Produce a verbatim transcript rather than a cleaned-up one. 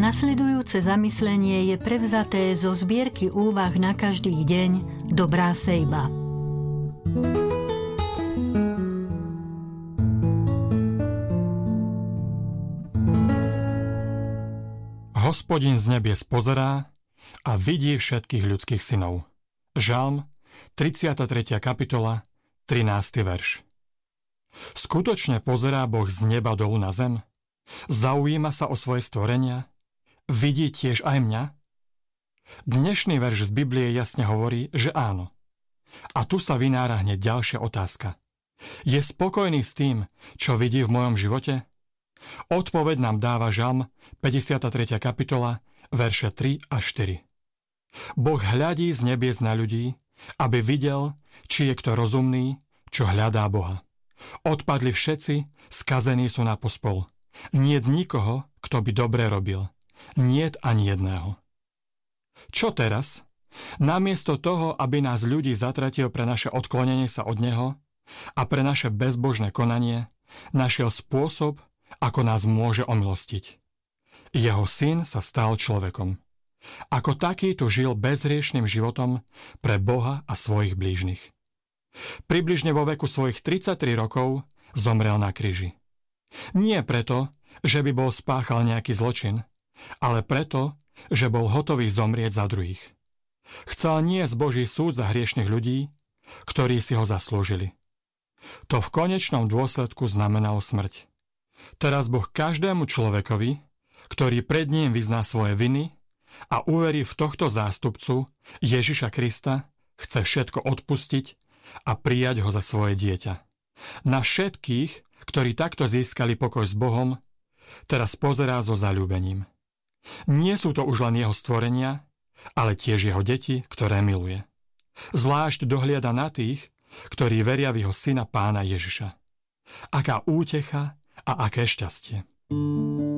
Nasledujúce zamyslenie je prevzaté zo zbierky úvah na každý deň Dobrá sejba. Hospodin z nebies pozerá a vidí všetkých ľudských synov. Žalm, tridsiata tretia kapitola, trinásty verš. Skutočne pozerá Boh z neba dolu na zem? Zaujíma sa o svoje stvorenia? Vidí tiež aj mňa? Dnešný verš z Biblie jasne hovorí, že áno. A tu sa vynára hneď ďalšia otázka. Je spokojný s tým, čo vidí v mojom živote? Odpoveď nám dáva Žalm, päťdesiata tretia kapitola, verše tri a štyri. Boh hľadí z nebies na ľudí, aby videl, či je kto rozumný, čo hľadá Boha. Odpadli všetci, skazení sú na pospol. Niet nikoho, kto by dobre robil. Niet ani jedného. Čo teraz? Namiesto toho, aby nás ľudí zatratil pre naše odklonenie sa od Neho a pre naše bezbožné konanie, našiel spôsob, ako nás môže omilostiť. Jeho syn sa stal človekom. Ako taký tu žil bezhriešným životom pre Boha a svojich blížnych. Približne vo veku svojich tridsaťtri rokov zomrel na kríži. Nie preto, že by bol spáchal nejaký zločin, ale preto, že bol hotový zomrieť za druhých. Chcel niesť Boží súd za hriešnych ľudí, ktorí si ho zaslúžili. To v konečnom dôsledku znamenalo smrť. Teraz Boh každému človekovi, ktorý pred ním vyzná svoje viny a uverí v tohto zástupcu Ježiša Krista, chce všetko odpustiť a prijať ho za svoje dieťa. Na všetkých, ktorí takto získali pokoj s Bohom, teraz pozerá so zaľúbením. Nie sú to už len jeho stvorenia, ale tiež jeho deti, ktoré miluje. Zvlášť dohliada na tých, ktorí veria v jeho syna Pána Ježiša. Aká útecha a aké šťastie.